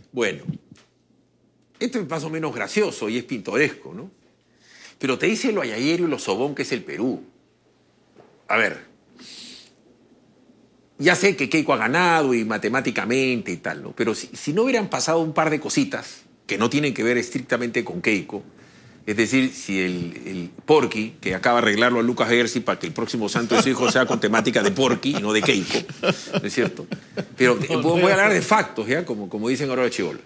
Bueno, esto es más o menos gracioso y es pintoresco, ¿no? Pero te dice lo ayayero y lo sobón que es el Perú. A ver, ya sé que Keiko ha ganado y matemáticamente y tal, ¿no? Pero si no hubieran pasado un par de cositas que no tienen que ver estrictamente con Keiko, es decir, si el Porky, que acaba de arreglarlo a Lucas Gersi para que el próximo santo de su hijo sea con temática de Porky y no de Keiko, ¿no es cierto? Pero voy a hablar de factos, ¿ya? Como dicen ahora los chibolos.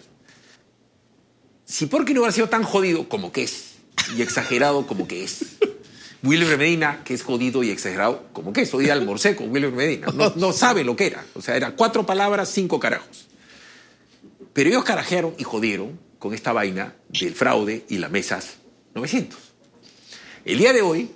Si Porky no hubiera sido tan jodido como que es, y exagerado como que es, Wilber Medina, que es jodido y exagerado como que es, hoy día almorcé con Wilber Medina, no sabe lo que era. O sea, eran 4 palabras, 5 carajos. Pero ellos carajearon y jodieron con esta vaina del fraude y las mesas 900. El día de hoy,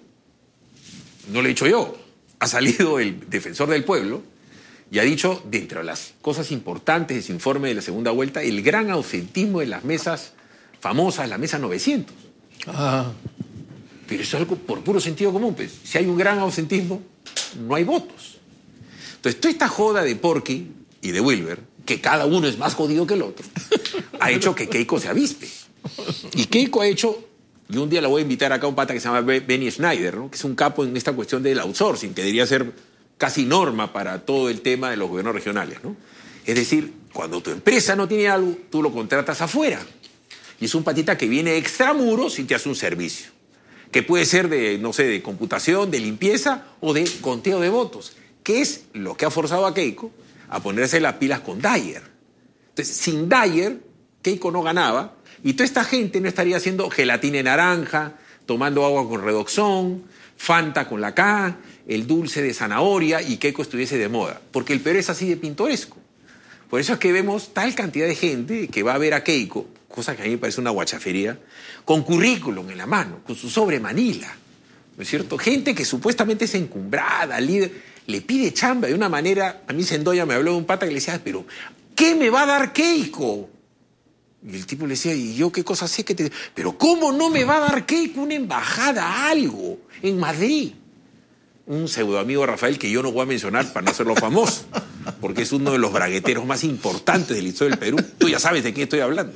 no lo he dicho yo, ha salido el defensor del pueblo y ha dicho, dentro de las cosas importantes de su informe de la segunda vuelta, el gran ausentismo de las mesas famosas, la mesa 900. Ah. Pero eso es algo por puro sentido común, pues. Si hay un gran ausentismo, no hay votos. Entonces, toda esta joda de Porky y de Wilber, que cada uno es más jodido que el otro, ha hecho que Keiko se avispe. Y Keiko ha hecho, y un día la voy a invitar acá a un pata que se llama Benny Schneider, ¿no? Que es un capo en esta cuestión del outsourcing, que debería ser casi norma para todo el tema de los gobiernos regionales, ¿no? Es decir, cuando tu empresa no tiene algo, tú lo contratas afuera. Y es un patita que viene extramuros y te hace un servicio. Que puede ser de, no sé, de computación, de limpieza o de conteo de votos. Que es lo que ha forzado a Keiko a ponerse las pilas con Dyer. Entonces, sin Dyer, Keiko no ganaba y toda esta gente no estaría haciendo gelatina de naranja, tomando agua con redoxón, Fanta con la K, el dulce de zanahoria y Keiko estuviese de moda. Porque el Perú es así de pintoresco. Por eso es que vemos tal cantidad de gente que va a ver a Keiko, cosa que a mí me parece una guachafería, con currículum en la mano, con su sobre Manila, ¿no es cierto? Gente que supuestamente es encumbrada, líder, le pide chamba de una manera. A mí Sendoya me habló de un pata que le decía, pero ¿qué me va a dar Keiko? Y el tipo le decía, ¿y yo qué cosa sé que te...? Pero ¿cómo no me va a dar Keiko una embajada, algo, en Madrid? Un pseudoamigo Rafael que yo no voy a mencionar para no hacerlo famoso, porque es uno de los bragueteros más importantes de la historia del Perú. Tú ya sabes de quién estoy hablando.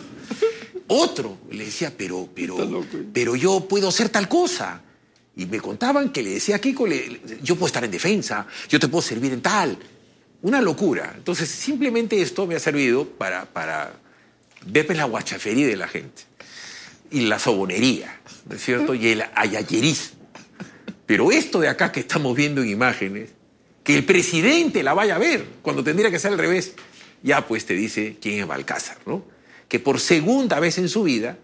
Otro le decía, pero yo puedo hacer tal cosa. Y me contaban que le decía a Keiko, yo puedo estar en defensa, yo te puedo servir en tal. Una locura. Entonces, simplemente esto me ha servido para ver la guachafería de la gente. Y la sobonería, ¿no es cierto? Y el ayayerismo. Pero esto de acá que estamos viendo en imágenes, que el presidente la vaya a ver, cuando tendría que ser al revés, ya pues te dice quién es Balcázar, ¿no? Que por segunda vez en su vida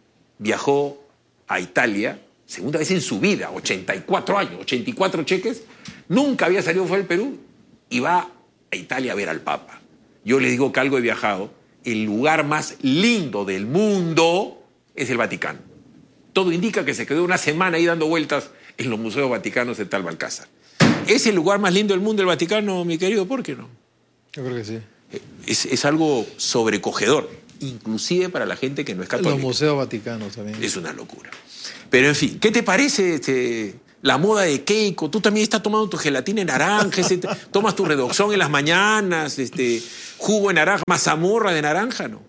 viajó a Italia, segunda vez en su vida, 84 años, 84 cheques, nunca había salido fuera del Perú y va a Italia a ver al Papa. Yo le digo que algo he viajado, el lugar más lindo del mundo es el Vaticano. Todo indica que se quedó una semana ahí dando vueltas en los museos vaticanos de tal Balcázar. ¿Es el lugar más lindo del mundo el Vaticano, mi querido? ¿Por qué no? Yo creo que sí. Es algo sobrecogedor, inclusive para la gente que no es católica. Los museos vaticanos también. Es una locura. Pero en fin, ¿qué te parece la moda de Keiko? Tú también estás tomando tu gelatina de naranja, tomas tu redoxón en las mañanas, jugo de naranja, mazamorra de naranja, ¿no?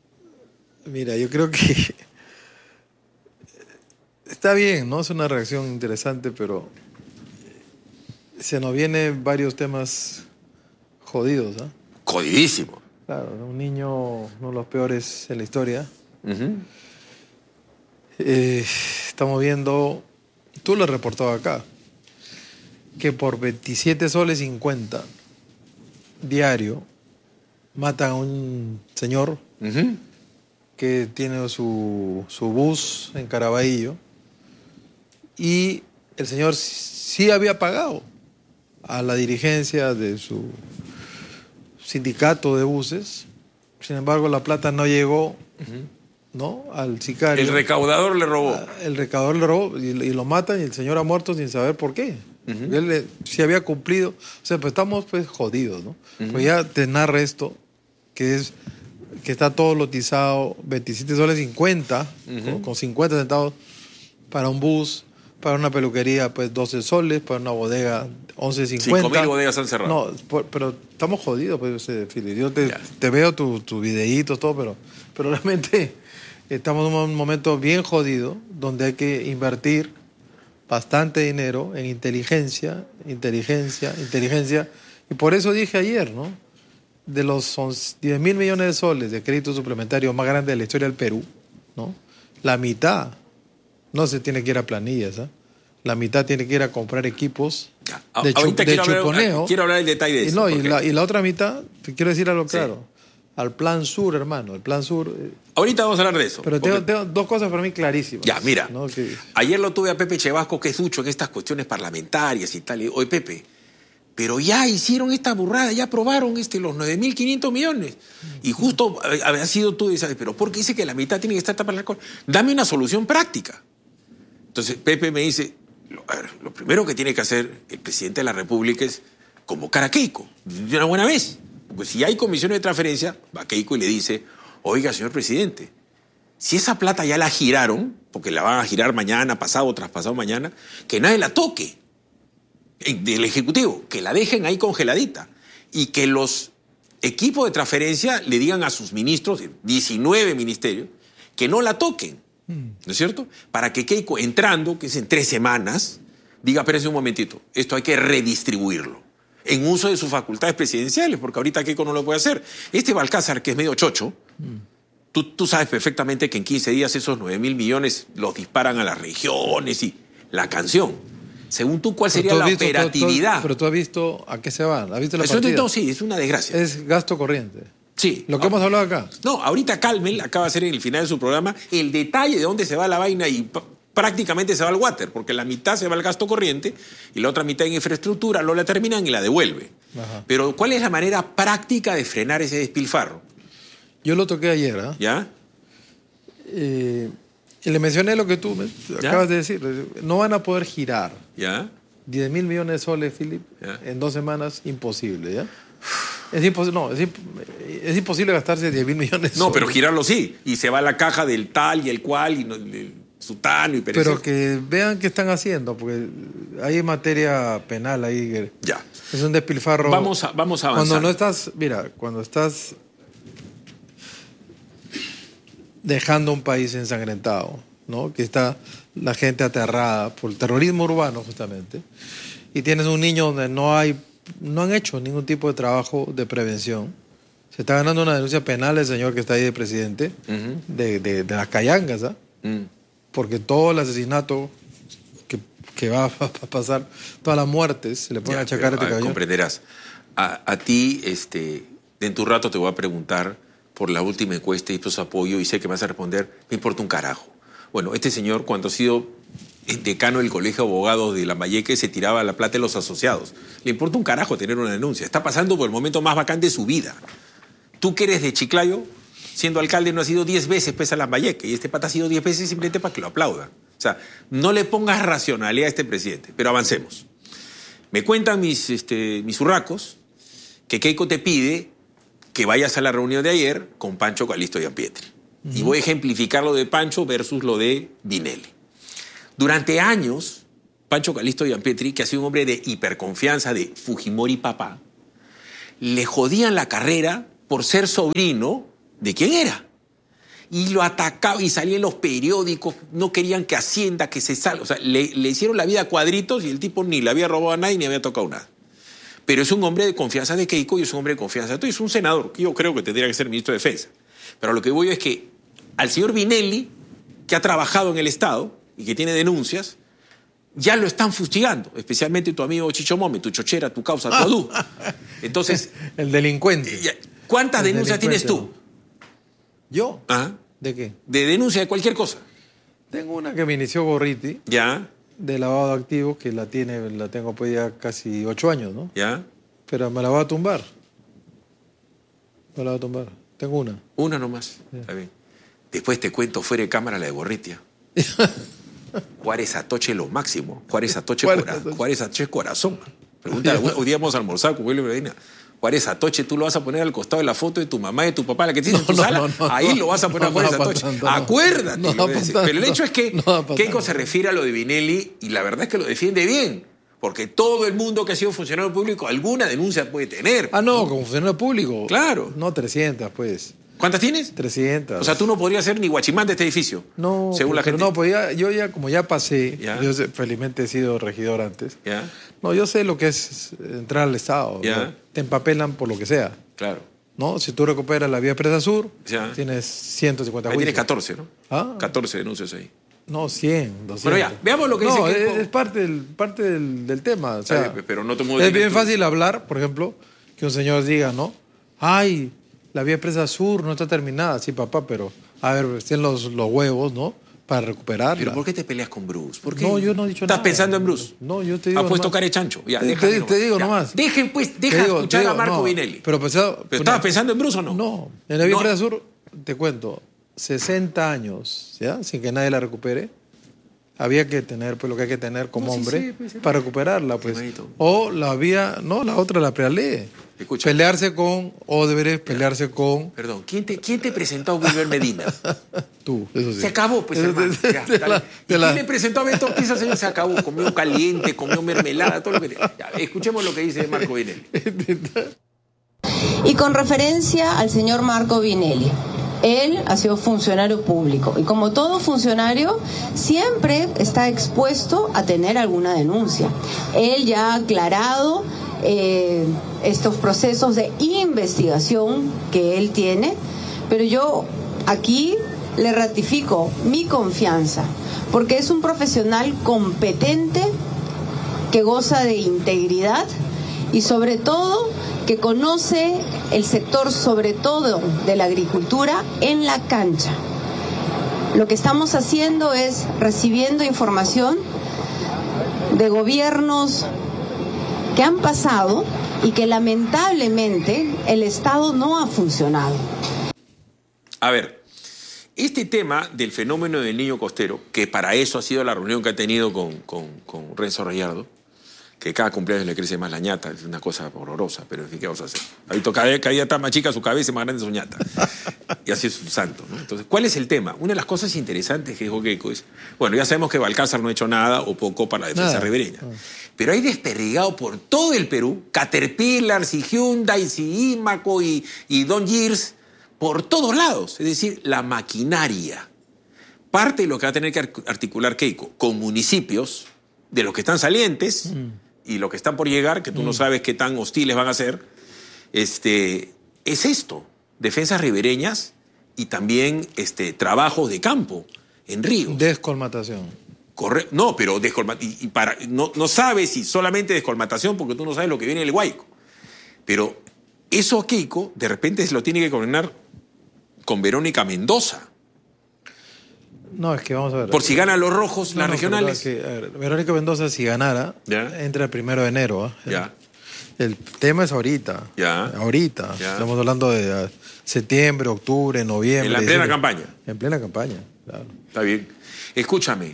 Mira, yo creo que está bien, ¿no? Es una reacción interesante, pero se nos vienen varios temas jodidos, ¿ah? Jodidísimo. Claro, un niño, uno de los peores en la historia. Uh-huh. Estamos viendo, tú lo has reportado acá, que por 27 soles 50 diario matan a un señor Uh-huh. que tiene su bus en Caraballo y el señor sí había pagado a la dirigencia de su sindicato de buses. Sin embargo, la plata no llegó, ¿no?, al sicario. El recaudador le robó. El recaudador le robó y lo matan y el señor ha muerto sin saber por qué. Uh-huh. Él sí había cumplido. O sea, pues estamos pues jodidos, ¿no? Uh-huh. Pues ya te narra esto, que está todo lotizado, 27 soles 50, uh-huh, con 50 centavos para un bus, para una peluquería pues 12 soles, para una bodega 11.50. 5.000 bodegas han cerrado. No, pero estamos jodidos, pues, Fili. Yo Ya. te veo tus videitos, todo, pero realmente estamos en un momento bien jodido donde hay que invertir bastante dinero en inteligencia. Y por eso dije ayer, ¿no? De los 10.000 millones de soles de crédito suplementario más grande de la historia del Perú, ¿no? La mitad no se tiene que ir a planillas, ¿eh? La mitad tiene que ir a comprar equipos Ya. de Ahorita chuponeo. quiero hablar del detalle de Y, eso. no, y, porque la otra mitad, te quiero decir algo Sí. claro, al Plan Sur, hermano. El Plan Sur... ahorita vamos a hablar de eso. pero porque- tengo dos cosas para mí clarísimas. Ya, mira. ¿no? Ayer lo tuve a Pepe Chevasco, que es ducho en estas cuestiones parlamentarias y tal. Y, oye, Pepe, pero ya hicieron esta burrada, ya aprobaron los 9.500 millones. Y justo había sido tú y sabes, pero ¿por qué dice que la mitad tiene que estar tapada la cosa? Dame una solución práctica. Entonces Pepe me dice, a ver, lo primero que tiene que hacer el presidente de la República es convocar a Keiko de una buena vez. Porque si hay comisiones de transferencia, va Keiko y le dice, oiga, señor presidente, si esa plata ya la giraron, porque la van a girar mañana, pasado, traspasado mañana, que nadie la toque del Ejecutivo, que la dejen ahí congeladita y que los equipos de transferencia le digan a sus ministros, 19 ministerios, que no la toquen, ¿no es cierto? Para que Keiko, entrando, que es en 3 semanas, diga, espérense un momentito, esto hay que redistribuirlo en uso de sus facultades presidenciales, porque ahorita Keiko no lo puede hacer. Este Balcázar, que es medio chocho, tú sabes perfectamente que en 15 días esos 9.000 millones los disparan a las regiones y la canción. Según tú, ¿cuál sería la operatividad? Pero tú has visto a qué se van. ¿Has visto la Eso partida? no, sí, es una desgracia. Es gasto corriente. Sí. Lo que hemos hablado acá. No, ahorita Calmel acaba de hacer en el final de su programa el detalle de dónde se va la vaina y prácticamente se va al water, porque la mitad se va al gasto corriente y la otra mitad en infraestructura, lo la terminan y la devuelve. Ajá. Pero ¿cuál es la manera práctica de frenar ese despilfarro? Yo lo toqué ayer, ¿ah? ¿Ya? Y le mencioné lo que tú ¿Ya? acabas de decir. No van a poder girar ¿Ya? 10.000 millones de soles, Philip, Ya. en 2 semanas. Imposible, ¿ya? Es imposible gastarse 10.000 millones de No, soles. pero girarlo sí. Y se va a la caja del tal y el cual y el sutano y perecer. Pero que vean qué están haciendo, porque hay materia penal ahí. Ya. Es un despilfarro. Vamos a avanzar. Cuando no estás, mira, cuando estás dejando un país ensangrentado, ¿no? Que está la gente aterrada por el terrorismo urbano, justamente, y tienes un niño donde no han hecho ningún tipo de trabajo de prevención. Se está ganando una denuncia penal el señor que está ahí de presidente, Ujú. de las cayangas, ¿ah? Mm. Porque todo el asesinato que va a pasar, todas las muertes, se le pueden Ya, achacar a pero, este caballero. comprenderás. A ti, en tu rato te voy a preguntar por la última encuesta y tu apoyo y sé que me vas a responder, me importa un carajo. Bueno, este señor, cuando ha sido decano del Colegio de Abogados de Lambayeque, se tiraba la plata de los asociados. Le importa un carajo tener una denuncia. Está pasando por el momento más bacán de su vida. Tú que eres de Chiclayo, siendo alcalde, no has ido 10 veces pese a Lambayeque y este pata ha sido 10 veces simplemente para que lo aplaudan. O sea, no le pongas racionalidad a este presidente, pero avancemos. Me cuentan mis urracos que Keiko te pide que vayas a la reunión de ayer con Pancho Calixto Gianpietri. Y voy a ejemplificar lo de Pancho versus lo de Vinelli. Durante años, Pancho Calixto Gianpietri, que ha sido un hombre de hiperconfianza de Fujimori papá, le jodían la carrera por ser sobrino de quién era. Y lo atacaba y salía en los periódicos, no querían que Hacienda, que se salga. O sea, le hicieron la vida a cuadritos y el tipo ni le había robado a nadie ni había tocado nada. Pero es un hombre de confianza de Keiko y es un hombre de confianza de todo. Es un senador que yo creo que tendría que ser ministro de Defensa. Pero lo que voy es que al señor Vinelli, que ha trabajado en el Estado y que tiene denuncias, ya lo están fustigando, especialmente tu amigo Chicho Mome, tu chochera, tu causa, tu adú. Entonces, El delincuente. ¿cuántas El denuncias tienes delincuente, tú? ¿Yo? Ajá. ¿De qué? De denuncia de cualquier cosa. Tengo una que me inició Gorriti, Ya, de lavado de activos, que la tengo pues ya casi 8 años, ¿no? ya. Pero me la va a tumbar. Me la va a tumbar. Tengo una. Una nomás. Está bien. Después te cuento fuera de cámara la de Gorritia. Juárez Atoche lo máximo. Juárez Atoche Juárez Atoche. Juárez Atoche corazón. Pregúntale, hoy día vamos a almorzar con William Medina. Juárez Atoche, tú lo vas a poner al costado de la foto de tu mamá y de tu papá, la que tienes en tu sala, ahí lo vas a poner a Juárez Atoche. Acuérdate. Pero el hecho es que Keiko se refiere a lo de Vinelli y la verdad es que lo defiende bien. Porque todo el mundo que ha sido funcionario público alguna denuncia puede tener. Como funcionario público. Claro. No, 300, pues. ¿Cuántas tienes? 300. O sea, tú no podrías ser ni guachimán de este edificio. No, según la gente. No, pues yo ya, como ya pasé, ¿Ya? yo felizmente he sido regidor antes. ¿Ya? No, yo sé lo que es entrar al Estado. ¿Ya? ¿no? Te empapelan por lo que sea. Claro. ¿No? Si tú recuperas la vía Presa Sur, ¿Ya? tienes 150 Ahí juicios. tienes 14, ¿no? ¿Ah? 14 denuncias ahí. No, 100, 200. Pero ya, veamos lo que dice Keiko. Es parte del tema. O sea, pero no te mueves. es bien fácil hablar, por ejemplo, que un señor diga, ¿no? Ay, la vía Presa Sur no está terminada. Sí, papá, pero a ver, estén los huevos, ¿no? Para recuperarla. ¿Pero por qué te peleas con Bruce? ¿Por qué? No, yo no he dicho nada. ¿Estás pensando en Bruce? No, yo te digo. Ha puesto nomás. cara de chancho. Ya, te digo nomás. Deja escuchar a Marco Vinelli. Pero ¿estabas pensando en Bruce o no? No, en la vía Presa Sur, te cuento, 60 años, ¿ya? Sin que nadie la recupere. Había que tener pues lo que hay que tener como hombre para recuperarla, pues. O la vía, no, la otra, la prealé. Escucha. Pelearse con Odebrecht, pelearse con... Perdón, ¿quién te presentó a Wilber Medina? Tú, eso sí. Se acabó, pues, hermano. Ya, ¿quién le presentó a Beto Pisa, señor? Se acabó. Comió caliente, comió mermelada, todo lo que... Ya, escuchemos lo que dice Marco Vinelli. Y con referencia al señor Marco Vinelli. Él ha sido funcionario público y como todo funcionario siempre está expuesto a tener alguna denuncia. Él ya ha aclarado estos procesos de investigación que él tiene, pero yo aquí le ratifico mi confianza porque es un profesional competente que goza de integridad y sobre todo que conoce el sector, sobre todo de la agricultura, en la cancha. Lo que estamos haciendo es recibiendo información de gobiernos que han pasado y que lamentablemente el Estado no ha funcionado. A ver, este tema del fenómeno del niño costero, que para eso ha sido la reunión que ha tenido con Renzo Rayardo, que cada cumpleaños le crece más la ñata, es una cosa horrorosa, pero en fin, ¿qué vamos a hacer? Ha visto cada día está más chica su cabeza y más grande su ñata. Y así es un santo, ¿no? Entonces, ¿cuál es el tema? Una de las cosas interesantes que dijo Keiko es, bueno, ya sabemos que Balcázar no ha hecho nada o poco para la defensa ribereña, pero hay desperdigado por todo el Perú, Caterpillar, y Hyundai, y Imaco y Don Gears, por todos lados, es decir, la maquinaria. Parte de lo que va a tener que articular Keiko con municipios de los que están salientes y los que están por llegar, que tú no sabes qué tan hostiles van a ser, es esto, defensas ribereñas y también trabajos de campo en ríos. Descolmatación. No, pero no sabes si solamente descolmatación porque tú no sabes lo que viene en el Guayco. Pero eso a Keiko de repente se lo tiene que coordinar con Verónica Mendoza. No, es que vamos a ver. Por si ganan los rojos, las regionales. Que, a ver, Verónica Mendoza, si ganara, entra el 1 de enero. Ya. El tema es ahorita. Ya. Ahorita. Ya. Estamos hablando de septiembre, octubre, noviembre. En la plena campaña. En plena campaña, claro. Está bien. Escúchame.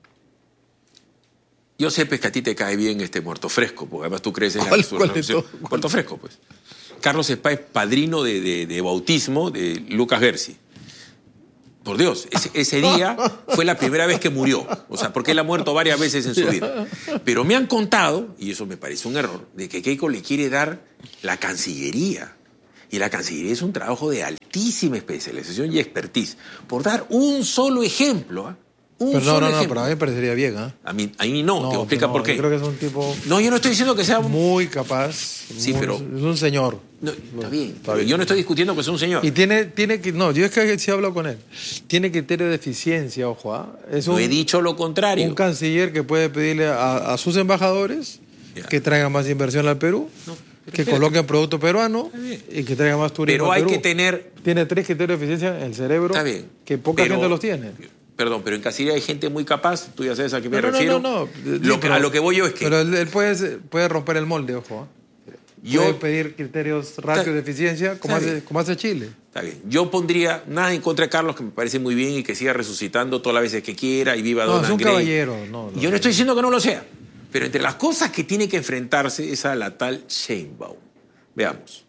Yo sé pues, que a ti te cae bien Puerto Fresco, porque además tú crees en la resurrección. Puerto Fresco, pues. Carlos Spa es padrino de bautismo de Lucas Gersi. Por Dios, ese día fue la primera vez que murió. O sea, porque él ha muerto varias veces en su vida. Pero me han contado, y eso me parece un error, de que Keiko le quiere dar la Cancillería. Y la Cancillería es un trabajo de altísima especialización y expertise. Por dar un solo ejemplo, ¿eh? Pero pero a mí me parecería bien, ¿eh? A mí no, te voy a explicar por qué. Yo creo que es un tipo... No, yo no estoy diciendo que sea... Muy capaz. Sí, pero... Es un señor. No, está bien, pero yo no estoy discutiendo que sea un señor. Y tiene que... No, yo es que sí hablo con él. Tiene criterio de eficiencia, ojo, ¿ah? No he dicho lo contrario. Un canciller que puede pedirle a sus embajadores que traigan más inversión al Perú, que coloquen producto peruano y que traigan más turismo al Perú. Pero hay que tener... Tiene 3 criterios de eficiencia en el cerebro que poca gente los tiene. Perdón, pero en Cancillería hay gente muy capaz, tú ya sabes a qué me refiero. A lo que voy yo es que... Pero él puede romper el molde, ojo. Puede pedir criterios ratios de eficiencia como hace Chile. Está bien. Yo pondría nada en contra de Carlos, que me parece muy bien y que siga resucitando todas las veces que quiera y viva Don Andrés. No, es un caballero. Yo no estoy diciendo que no lo sea, pero entre las cosas que tiene que enfrentarse es a la tal Sheinbaum. Veamos.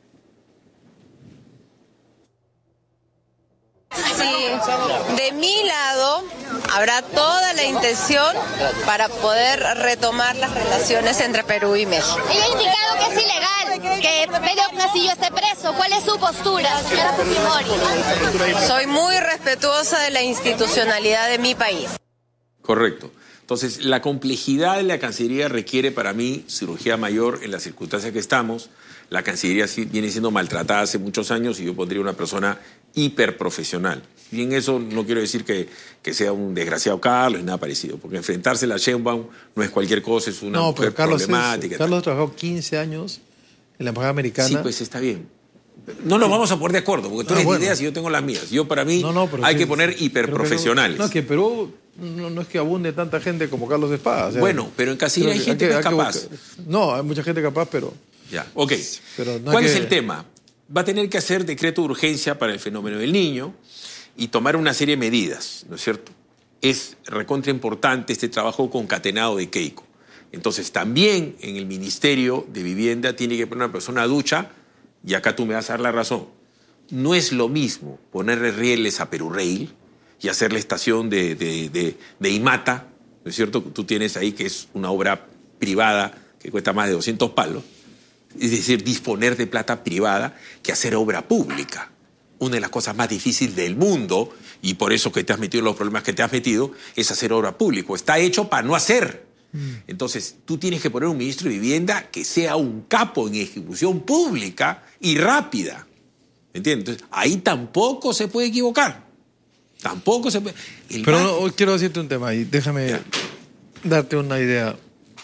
Sí, de mi lado habrá toda la intención para poder retomar las relaciones entre Perú y México. Ella ha indicado que es ilegal que Pedro Castillo esté preso. ¿Cuál es su postura, señora Fujimori? Soy muy respetuosa de la institucionalidad de mi país. Correcto. Entonces, la complejidad de la Cancillería requiere para mí cirugía mayor en las circunstancias que estamos. La Cancillería sí viene siendo maltratada hace muchos años y yo pondría una persona hiperprofesional. Y en eso no quiero decir que sea un desgraciado Carlos ni nada parecido, porque enfrentarse a la Sheinbaum no es cualquier cosa, es una mujer problemática. Carlos trabajó 15 años en la embajada americana. Sí, pues está bien. No nos vamos a poner de acuerdo, porque tú tienes ideas y yo tengo las mías. Yo, para mí, hay que poner hiperprofesionales. No, que Perú no es que abunde tanta gente como Carlos Espada. O sea, bueno, pero en Cancillería hay gente que es capaz. No, hay mucha gente capaz, pero... Ya, ok. Pero no ¿Cuál es el tema? Va a tener que hacer decreto de urgencia para el fenómeno del niño y tomar una serie de medidas, ¿no es cierto? Es recontra importante este trabajo concatenado de Keiko. Entonces, también en el Ministerio de Vivienda tiene que poner una persona ducha, y acá tú me vas a dar la razón. No es lo mismo ponerle rieles a Perurrail y hacer la estación de Imata, ¿no es cierto? Tú tienes ahí que es una obra privada que cuesta más de 200 palos. Es decir, disponer de plata privada que hacer obra pública. Una de las cosas más difíciles del mundo, y por eso que te has metido en los problemas que te has metido, es hacer obra pública. Está hecho para no hacer. Entonces, tú tienes que poner un ministro de Vivienda que sea un capo en ejecución pública y rápida. ¿Entiendes? Entonces, ahí tampoco se puede equivocar. Tampoco se puede... Pero hoy quiero decirte un tema y déjame darte una idea.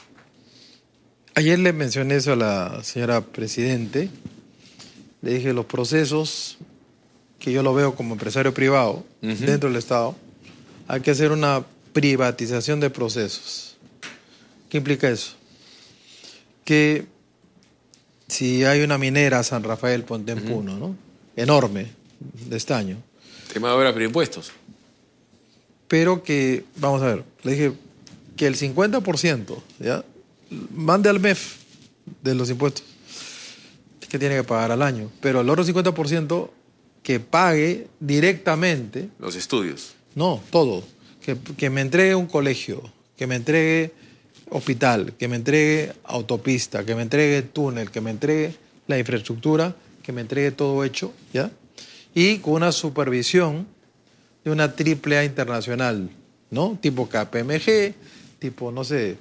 Ayer le mencioné eso a la señora Presidente. Le dije los procesos, que yo lo veo como empresario privado, dentro del Estado, hay que hacer una privatización de procesos. ¿Qué implica eso? Que si hay una minera San Rafael Ponte en Puno, ¿no? Enorme, de estaño. Tema de obra pero impuestos. Pero que, vamos a ver, le dije que el 50%, ¿ya? Mande al MEF de los impuestos que tiene que pagar al año, pero el otro 50% que pague directamente. Los estudios. No, todo. Que me entregue un colegio, que me entregue hospital, que me entregue autopista, que me entregue túnel, que me entregue la infraestructura, que me entregue todo hecho, ¿ya? Y con una supervisión de una AAA internacional, ¿no? Tipo KPMG, tipo, no sé...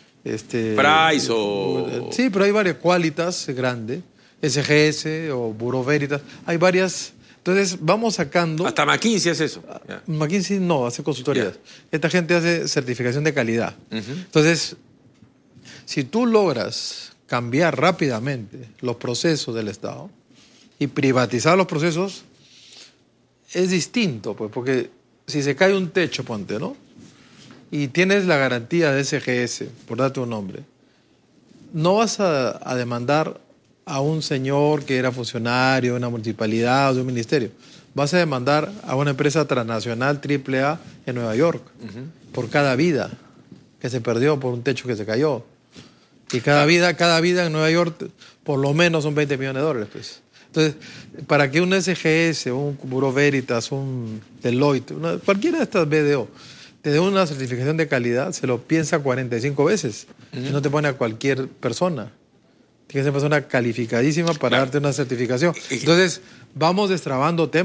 Price o... Sí, pero hay varias, Qualitas, grande, SGS o Bureau Veritas, hay varias... Entonces, vamos sacando... Hasta McKinsey hace eso. McKinsey no, hace consultorías. Esta gente hace certificación de calidad. Entonces, si tú logras cambiar rápidamente los procesos del Estado y privatizar los procesos, es distinto, pues, porque si se cae un techo, ponte, ¿no? Y tienes la garantía de SGS, por darte un nombre, no vas a demandar a un señor que era funcionario de una municipalidad o de un ministerio. Vas a demandar a una empresa transnacional AAA en Nueva York por cada vida que se perdió por un techo que se cayó. Y cada vida en Nueva York por lo menos son 20 millones de dólares. Pues. Entonces, para que un SGS, un Bureau Veritas, un Deloitte, cualquiera de estas BDO, te dé una certificación de calidad, se lo piensa 45 veces. Y no te pone a cualquier persona. Tiene que ser una persona calificadísima para darte una certificación. Entonces, vamos destrabando temas.